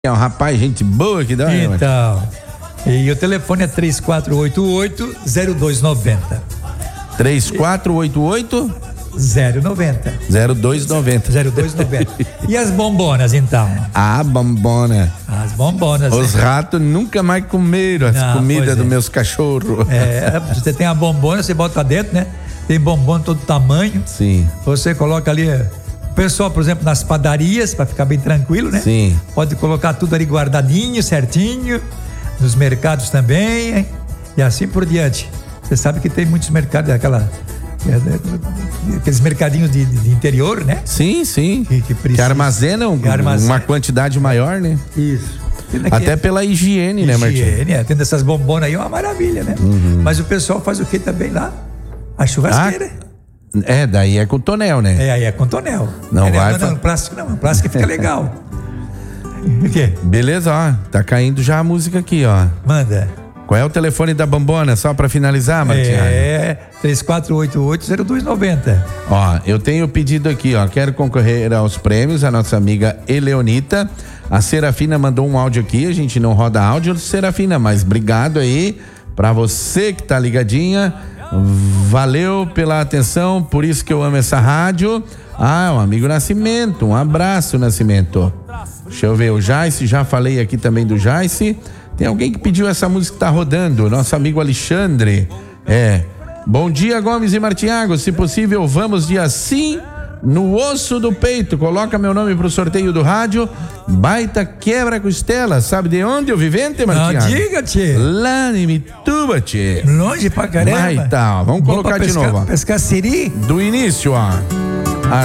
É um rapaz, gente boa que dá. Então, e o telefone é 3488-0290. 3488 090. 0290. 0290. E as bombonas, então? A bombona. As bombonas. Os ratos nunca mais comeram as comidas dos meus cachorros. Você tem a bombona, você bota dentro, né? Tem bombom de todo tamanho. Sim. Você coloca ali. O pessoal, por exemplo, nas padarias, para ficar bem tranquilo, né? Sim. Pode colocar tudo ali guardadinho, certinho. Nos mercados também, hein? E assim por diante. Você sabe que tem muitos mercados, aqueles mercadinhos de interior, né? Sim, sim. Que armazenam uma quantidade maior, né? Isso. Até pela higiene, né, Martinho? Higiene, tendo essas bombonas aí é uma maravilha, né? Uhum. Mas o pessoal faz o que também lá? A churrasqueira. Daí é com tonel, né? Aí é com tonel. Não vai. Não, plástico não, plástico fica legal. O quê? Beleza, ó. Tá caindo já a música aqui, ó. Manda. Qual é o telefone da bombona? Só pra finalizar, Martinho? 3488-0290. Ó, eu tenho pedido aqui, ó. Quero concorrer aos prêmios, a nossa amiga Eleonita. A Serafina mandou um áudio aqui, a gente não roda áudio, Serafina, mas obrigado aí pra você que tá ligadinha. Valeu pela atenção, por isso que eu amo essa rádio. O amigo Nascimento, um abraço, Nascimento. Deixa eu ver, o Jaice, já falei aqui também do Jaice. Tem alguém que pediu essa música que tá rodando, nosso amigo Alexandre. Bom dia, Gomes e Martiago, se possível vamos de Assim no Osso do Peito, coloca meu nome pro sorteio do rádio. Baita quebra-costela, sabe de onde eu vivente, Martiago? Diga, tchê. Lá em Mituba, tchê. Longe pra caramba. Vai, tá, vamos colocar de novo, ó. Pescar siri? Do início, ó.